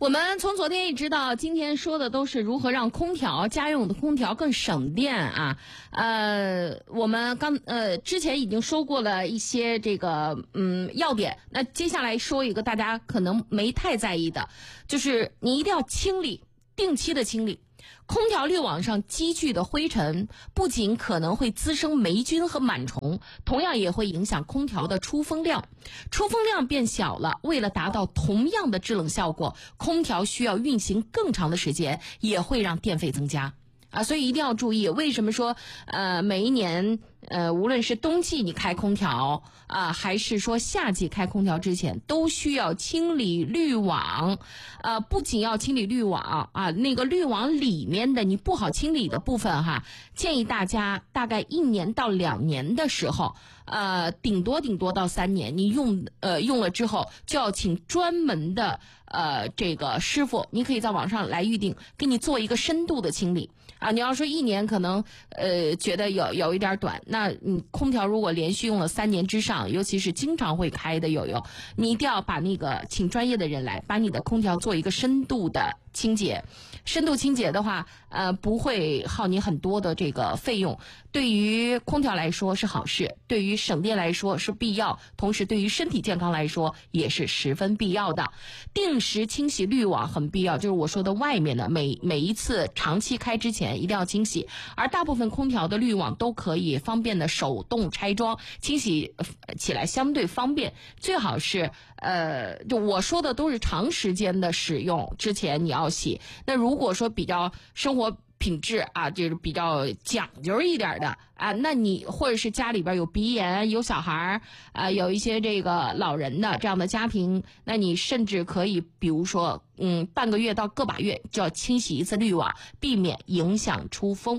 我们从昨天一直到今天说的都是如何让家用的空调更省电啊。我们之前已经说过了一些这个要点，那接下来说一个大家可能没太在意的，就是你一定要清理，定期的清理。空调滤网上积聚的灰尘不仅可能会滋生霉菌和螨虫，同样也会影响空调的出风量。出风量变小了，为了达到同样的制冷效果，空调需要运行更长的时间，也会让电费增加啊。所以一定要注意，为什么说每一年无论是冬季你开空调啊，还是说夏季开空调之前，都需要清理滤网。不仅要清理滤网啊，那个滤网里面的你不好清理的部分哈，建议大家大概1年到2年的时候，顶多到3年，你用了之后就要请专门的这个师傅，你可以在网上来预定，给你做一个深度的清理啊。你要说1年可能觉得有一点短，那你空调如果连续用了3年之上，尤其是经常会开的你一定要把那个请专业的人来把你的空调做一个深度的清洁。深度清洁的话不会耗你很多的这个费用，对于空调来说是好事，对于省电来说是必要，同时对于身体健康来说也是十分必要的。定时清洗滤网很必要，就是我说的外面的每一次长期开之前一定要清洗，而大部分空调的滤网都可以方便的手动拆装，清洗起来相对方便。最好是就我说的都是长时间的使用之前你要洗。那如果说比较生活品质啊，就是比较讲究一点的啊，那你或者是家里边有鼻炎、有小孩有一些这个老人的这样的家庭，那你甚至可以比如说半个月到个把月就要清洗一次滤网，避免影响出风。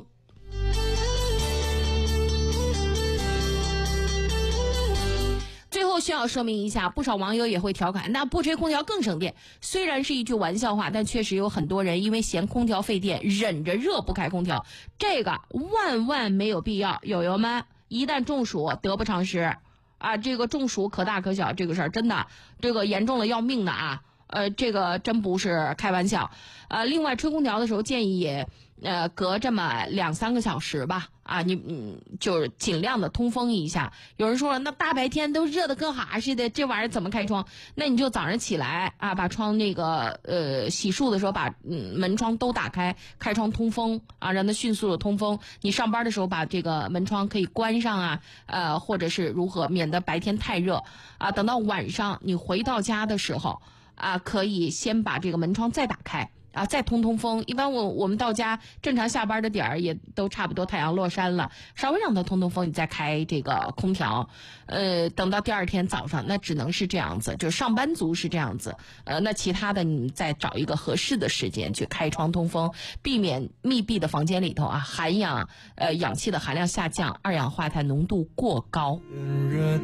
最后需要说明一下，不少网友也会调侃，那不吹空调更省电。虽然是一句玩笑话，但确实有很多人因为嫌空调费电，忍着热不开空调，这个万没有必要。友友们，一旦中暑得不偿失啊！这个中暑可大可小，这个事儿真的，这个严重了要命的啊！这个真不是开玩笑。另外吹空调的时候建议也隔这么2-3个小时吧啊，你就是尽量的通风一下。有人说了，那大白天都热得跟哈似的，这玩意儿怎么开窗？那你就早上起来啊，把窗那个洗漱的时候把门窗都打开，开窗通风啊，让它迅速的通风。你上班的时候把这个门窗可以关上啊，或者是如何，免得白天太热啊。等到晚上你回到家的时候啊，可以先把这个门窗再打开啊，再通风。一般我们到家正常下班的点儿也都差不多太阳落山了，稍微让它通风，你再开这个空调。等到第二天早上，那只能是这样子，就是上班族是这样子。那其他的你再找一个合适的时间去开窗通风，避免密闭的房间里头氧气的含量下降，二氧化碳浓度过高。 热